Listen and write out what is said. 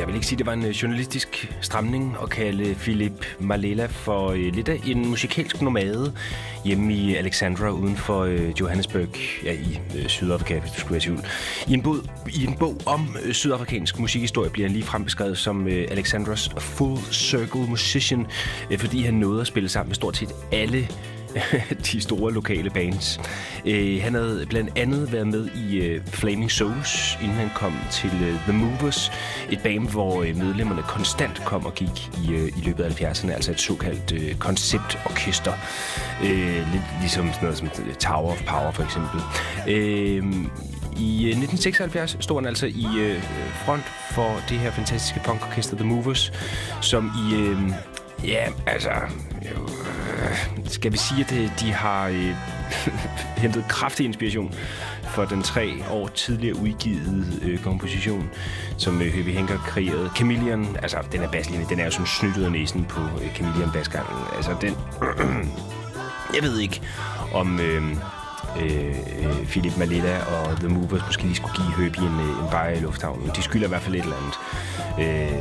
Jeg vil ikke sige, at det var en journalistisk stramning at kalde Philip Mallela for lidt af en musikalsk nomade hjemme i Alexandra uden for Johannesburg, i Sydafrika, hvis du skulle være i tvivl. I en bog om sydafrikansk musikhistorie bliver han ligefrem beskrevet som Alexandras full circle musician, fordi han nåede at spille sammen med stort set alle de store lokale bands. Han havde blandt andet været med i Flaming Souls, inden han kom til The Movers, et band, hvor medlemmerne konstant kom og gik i løbet af 70'erne, altså et såkaldt konceptorkester. Lidt ligesom sådan noget som Tower of Power for eksempel. I 1976 stod han altså i front for det her fantastiske punkorkester The Movers, som skal vi sige, at de har hentet kraftig inspiration for den 3 år tidligere udgivet komposition, som Herbie Hancock kreerede. Chameleon, altså den er basslinje, den er jo sådan snyttet af næsen på Chameleon bassgangen. Altså den, jeg ved ikke om Philip Mallela og The Movers måske lige skulle give Herbie en bajer i lufthavnen. De skylder i hvert fald et eller andet.